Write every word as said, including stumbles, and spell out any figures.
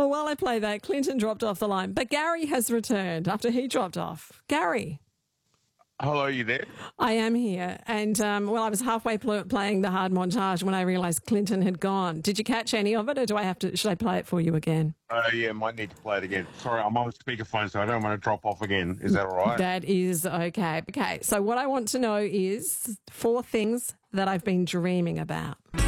while I play that, Clinton dropped off the line, but Gary has returned after he dropped off. Gary. Hello, you there? I am here. And, um, well, I was halfway pl- playing the hard montage when I realised Clinton had gone. Did you catch any of it, or do I have to, should I play it for you again? Uh, yeah, might need to play it again. Sorry, I'm on speakerphone, so I don't want to drop off again. Is that all right? That is okay. Okay, so what I want to know is four things that I've been dreaming about.